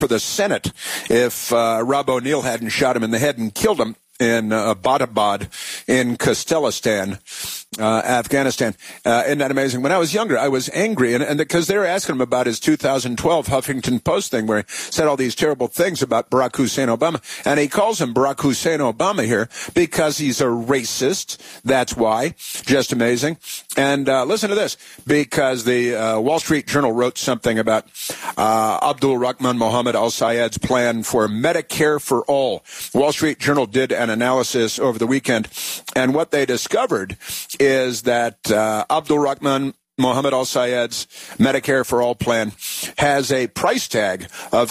for the Senate if Rob O'Neill hadn't shot him in the head and killed him in Abbottabad in Kazakhstan, Afghanistan. Isn't that amazing? When I was younger, I was angry, and because they were asking him about his 2012 Huffington Post thing where he said all these terrible things about Barack Hussein Obama, and he calls him Barack Hussein Obama here because he's a racist. That's why. Just amazing. And listen to this, because the Wall Street Journal wrote something about Abdul Rahman Mohammed al-Sayed's plan for Medicare for all. Wall Street Journal did an analysis over the weekend, and what they discovered is that Abdul Rahman Mohammed al-Sayed's Medicare for All plan has a price tag of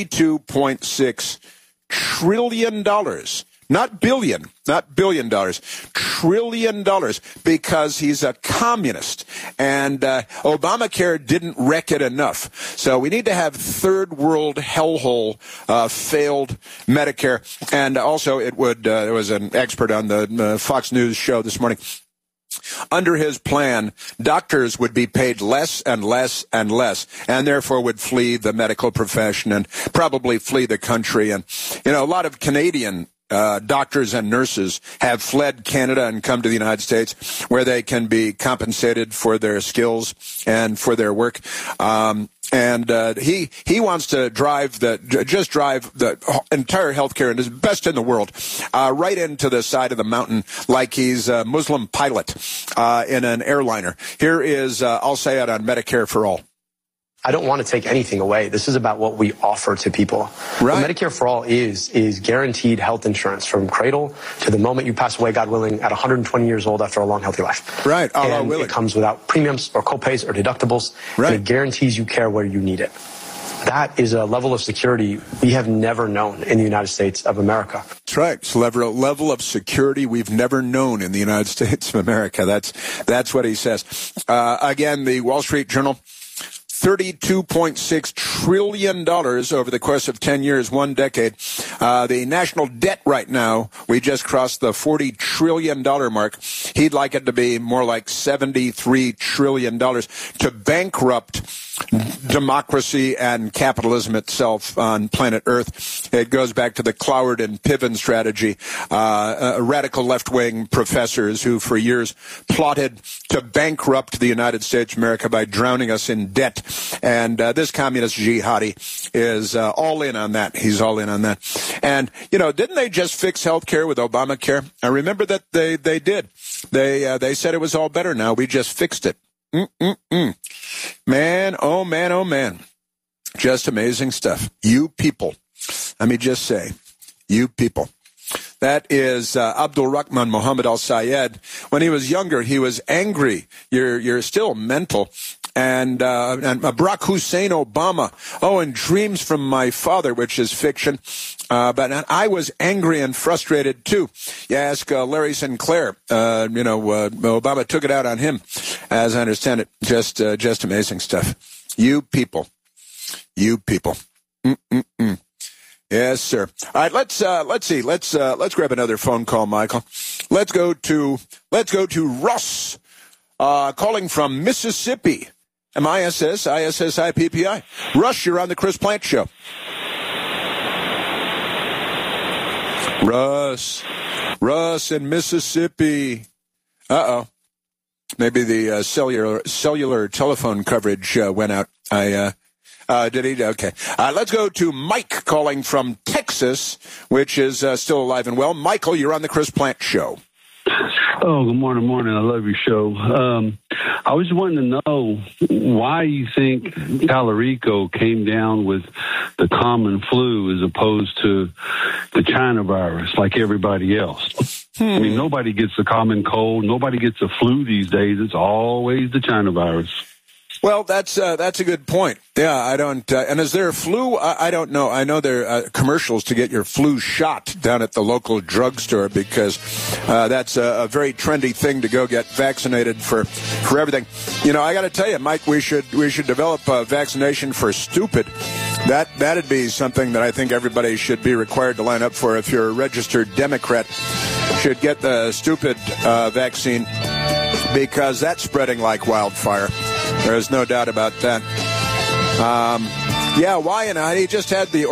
$32.6 trillion. Not billion, not $1 billion, $1 trillion, because he's a communist. And Obamacare didn't wreck it enough. So we need to have third world hellhole failed Medicare. And also it would, there was an expert on the Fox News show this morning. Under his plan, doctors would be paid less and less and less, and therefore would flee the medical profession and probably flee the country. And, you know, a lot of Canadian doctors and nurses have fled Canada and come to the United States where they can be compensated for their skills and for their work. And he wants to drive the entire healthcare and is best in the world right into the side of the mountain like he's a Muslim pilot in an airliner. Here is al-Sayed on Medicare for All. I don't want to take anything away. This is about what we offer to people. Right. What Medicare for All is guaranteed health insurance from cradle to the moment you pass away, God willing, at 120 years old after a long, healthy life. Right. And it comes without premiums or copays or deductibles. Right. And it guarantees you care where you need it. That is a level of security we have never known in the United States of America. That's right. It's a level of security we've never known in the United States of America. That's what he says. Again, the Wall Street Journal, $32.6 trillion over the course of 10 years, 1 decade. The national debt right now, we just crossed the $40 trillion mark. He'd like it to be more like $73 trillion to bankrupt democracy and capitalism itself on planet Earth. It goes back to the Cloward and Piven strategy, radical left-wing professors who for years plotted to bankrupt the United States of America by drowning us in debt. And this communist jihadi is all in on that. He's all in on that. And, you know, didn't they just fix health care with Obamacare? I remember that they did. They said it was all better now. We just fixed it. Man, oh man, oh man. Just amazing stuff. You people. Let me just say, you people. That is Abdul Rahman Mohammed al-Sayed. When he was younger, he was angry. You're still mental. And Barack Hussein Obama. Oh, and Dreams from My Father, which is fiction. But I was angry and frustrated, too. You ask Larry Sinclair. Obama took it out on him, as I understand it. Just amazing stuff. You people. You people. Yes, sir. All right, let's see. Let's grab another phone call, Michael. Let's go to Russ, calling from Mississippi. MISSISSIPPI. Russ, you're on the Chris Plante Show. Russ in Mississippi. Uh-oh. Maybe the cellular telephone coverage went out. Did he? Okay. Let's go to Mike calling from Texas, which is still alive and well. Michael, you're on the Chris Plante Show. Oh, good morning. I love your show. I was wanting to know why you think Tallarico came down with the common flu as opposed to the China virus like everybody else. I mean, nobody gets the common cold. Nobody gets the flu these days. It's always the China virus. Well, that's a good point. Yeah, I don't. And is there a flu? I don't know. I know there are commercials to get your flu shot down at the local drugstore because that's a very trendy thing to go get vaccinated for everything. You know, I got to tell you, Mike, we should develop a vaccination for stupid. That'd be something that I think everybody should be required to line up for. If you're a registered Democrat, should get the stupid vaccine because that's spreading like wildfire. There's no doubt about that. Yeah, why? And he just had the